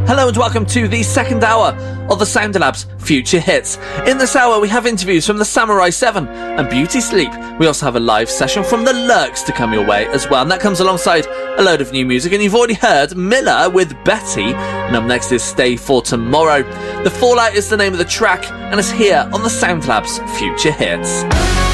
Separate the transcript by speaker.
Speaker 1: Hello and welcome to the second hour of the Sounder Labs Future Hits. In this hour we have interviews from the Samurai 7 and Beauty Sleep. We also have a live session from the Lurks to come your way as well, and that comes alongside a load of new music. And you've already heard Miller with Betty, and up next is Stay for Tomorrow. The Fallout is the name of the track and it's here on the Sound Labs Future Hits.